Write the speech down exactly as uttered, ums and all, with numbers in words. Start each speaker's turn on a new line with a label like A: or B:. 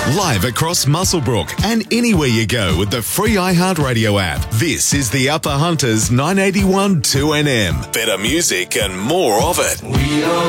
A: Live across Muswellbrook and anywhere you go with the free iHeartRadio app. This is the Upper Hunters nine eighty-one two N M. Better music and more of it.
B: We are